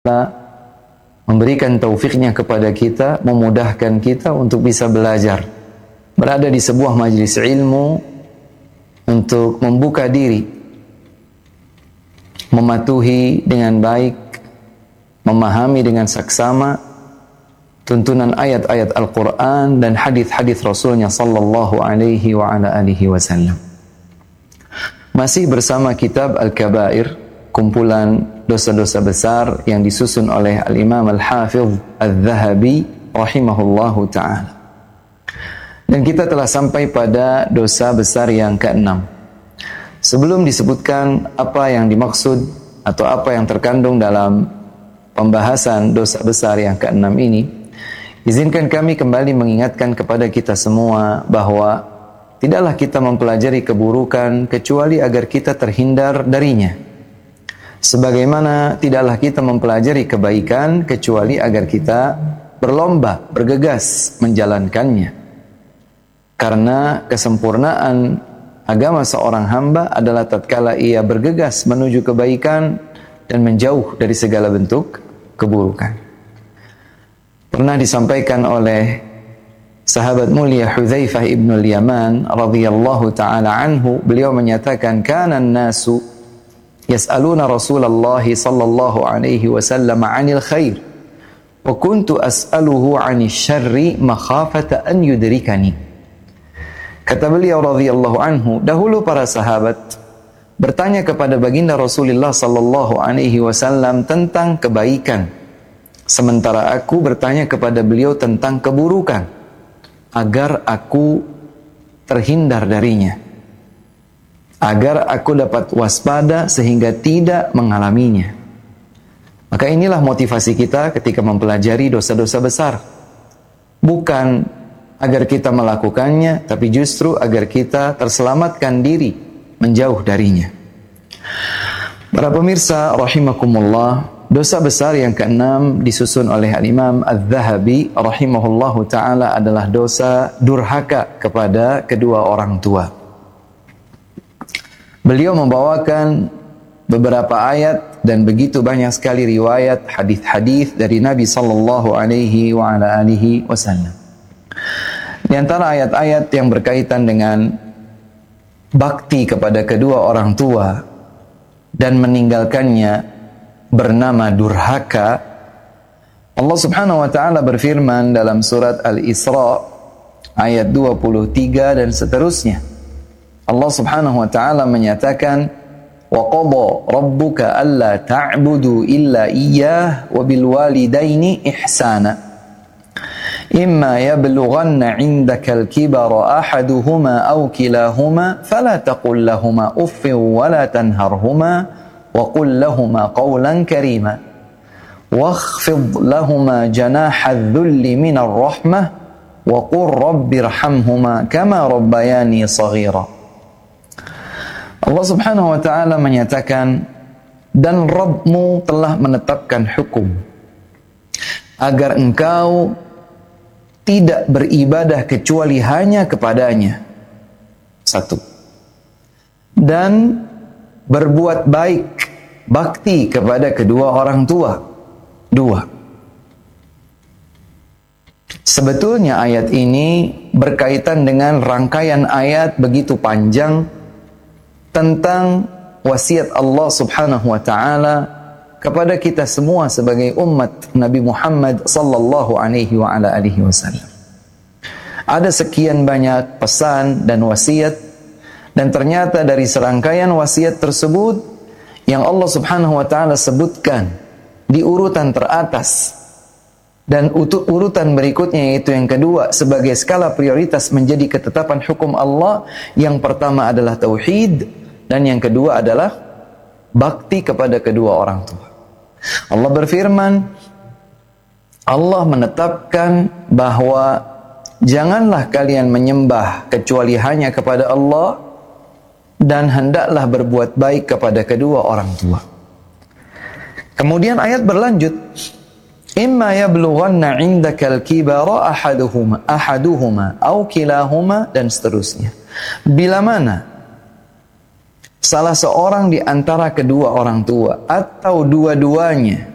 memberikan taufiknya kepada kita, memudahkan kita untuk bisa belajar, berada di sebuah majelis ilmu untuk membuka diri, mematuhi dengan baik, memahami dengan saksama tuntunan ayat-ayat Al-Quran dan hadis-hadis Rasulnya sallallahu alaihi wa ala alihi wasallam. Masih bersama kitab Al-Kabair, kumpulan dosa-dosa besar yang disusun oleh Al-Imam Al-Hafidh Al-Zahabi rahimahullahu ta'ala. Dan kita telah sampai pada dosa besar yang ke-6. Sebelum disebutkan apa yang dimaksud atau apa yang terkandung dalam pembahasan dosa besar yang ke-6 ini, izinkan kami kembali mengingatkan kepada kita semua bahwa tidaklah kita mempelajari keburukan kecuali agar kita terhindar darinya. Sebagaimana tidaklah kita mempelajari kebaikan kecuali agar kita berlomba, bergegas menjalankannya. Karena kesempurnaan agama seorang hamba adalah tatkala ia bergegas menuju kebaikan dan menjauh dari segala bentuk keburukan. Pernah disampaikan oleh sahabat mulia Hudzaifah ibn al-Yaman radhiyallahu ta'ala anhu, beliau menyatakan, kana an-nasu yas'aluna Rasulullah sallallahu alaihi wasallam 'anil khair wa kuntu as'aluhu 'anil syarri makhafata an yudrikani. Kata beliau radhiyallahu anhu, dahulu para sahabat bertanya kepada baginda Rasulullah sallallahu alaihi wasallam tentang kebaikan, sementara aku bertanya kepada beliau tentang keburukan agar aku terhindar darinya, agar aku dapat waspada sehingga tidak mengalaminya. Maka inilah motivasi kita ketika mempelajari dosa-dosa besar. Bukan agar kita melakukannya, tapi justru agar kita terselamatkan diri menjauh darinya. Para pemirsa rahimakumullah, dosa besar yang ke-6 disusun oleh Al-Imam Al-Zahabi rahimahullahu ta'ala adalah dosa durhaka kepada kedua orang tua. Beliau membawakan beberapa ayat dan begitu banyak sekali riwayat hadis-hadis dari Nabi sallallahu alaihi wa ala alihi wasallam. Di antara ayat-ayat yang berkaitan dengan bakti kepada kedua orang tua dan meninggalkannya bernama durhaka, Allah Subhanahu wa taala berfirman dalam surat Al-Isra ayat 23 dan seterusnya. Allah Subhanahu wa taala menyatakan, wa qada rabbuka alla ta'budu illa iyyah wa bil walidaini ihsana imma yablughanna 'indaka al-kibara ahaduhuma aw kilahuma fala taqul lahumā uffin wa la tanharhumā wa qul lahumā qawlan karīmā wakhfid lahumā janāha adh-dhulli minar rahmah wa qur rabbirhamhumā kamā rabbayānī shaghīrā. Allah Subhanahu wa ta'ala menyatakan, dan Rabbmu telah menetapkan hukum agar engkau tidak beribadah kecuali hanya kepadanya. 1. Dan berbuat baik, bakti kepada kedua orang tua. 2. Sebetulnya ayat ini berkaitan dengan rangkaian ayat begitu panjang tentang wasiat Allah Subhanahu wa taala kepada kita semua sebagai umat Nabi Muhammad sallallahu alaihi wa ala alihi wasallam. Ada sekian banyak pesan dan wasiat, dan ternyata dari serangkaian wasiat tersebut yang Allah Subhanahu wa taala sebutkan di urutan teratas dan urutan berikutnya, yaitu yang kedua sebagai skala prioritas menjadi ketetapan hukum Allah, yang pertama adalah tauhid dan yang kedua adalah bakti kepada kedua orang tua. Allah berfirman, Allah menetapkan bahwa janganlah kalian menyembah kecuali hanya kepada Allah, dan hendaklah berbuat baik kepada kedua orang tua. Kemudian ayat berlanjut, imma yablughanna 'indakal kibara ahaduhuma aw kilahuma, dan seterusnya. Bila mana salah seorang di antara kedua orang tua atau dua-duanya